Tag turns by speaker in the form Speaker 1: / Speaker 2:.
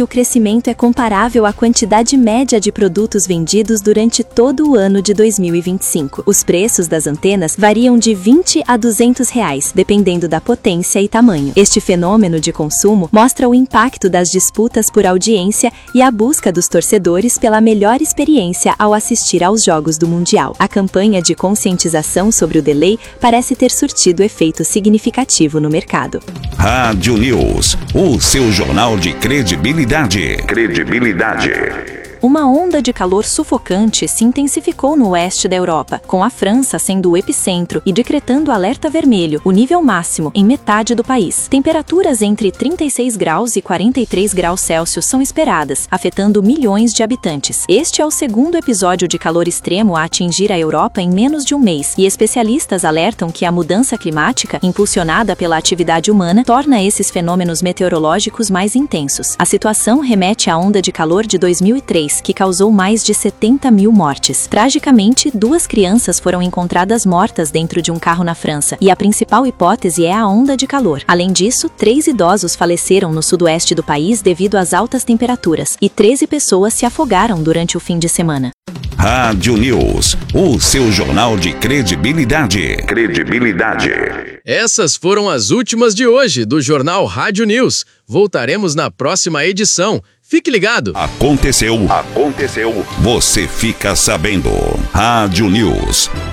Speaker 1: que o crescimento é comparável à quantidade média de produtos vendidos durante todo o ano de 2025. Os preços das antenas variam de R$20 a R$200, dependendo da potência e tamanho. Este fenômeno de consumo mostra o impacto das disputas por audiência e a busca dos torcedores pela melhor experiência ao assistir aos jogos do Mundial. A campanha de conscientização sobre o delay parece ter surtido efeito significativo no mercado.
Speaker 2: Rádio News, o seu jornal de credibilidade.
Speaker 1: Uma onda de calor sufocante se intensificou no oeste da Europa, com a França sendo o epicentro e decretando alerta vermelho, o nível máximo, em metade do país. Temperaturas entre 36 graus e 43 graus Celsius são esperadas, afetando milhões de habitantes. Este é o segundo episódio de calor extremo a atingir a Europa em menos de um mês, e especialistas alertam que a mudança climática, impulsionada pela atividade humana, torna esses fenômenos meteorológicos mais intensos. A situação remete à onda de calor de 2003, que causou mais de 70 mil mortes. Tragicamente, 2 crianças foram encontradas mortas dentro de um carro na França, e a principal hipótese é a onda de calor. Além disso, 3 idosos faleceram no sudoeste do país devido às altas temperaturas, e 13 pessoas se afogaram durante o fim de semana.
Speaker 2: Rádio News, o seu jornal de credibilidade.
Speaker 3: Essas foram as últimas de hoje do Jornal Rádio News. Voltaremos na próxima edição. Fique ligado!
Speaker 2: Aconteceu. Você fica sabendo. Rádio News.